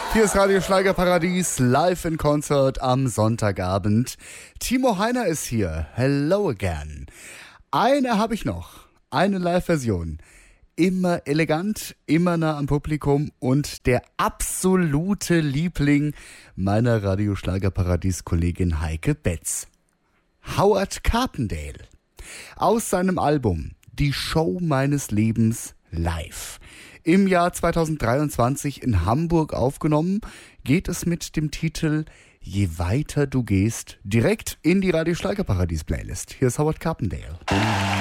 Hier ist Radio Schlagerparadies, live in Concert am Sonntagabend. Timo Heiner ist hier. Hello again. Eine habe ich noch. Eine Live-Version. Immer elegant, immer nah am Publikum und der absolute Liebling meiner Radio Schlagerparadies-Kollegin Heike Betz. Howard Carpendale. Aus seinem Album Die Show meines Lebens live. Im Jahr 2023 in Hamburg aufgenommen, geht es mit dem Titel Je weiter du gehst direkt in die Radio Schlagerparadies Playlist. Hier ist Howard Carpendale.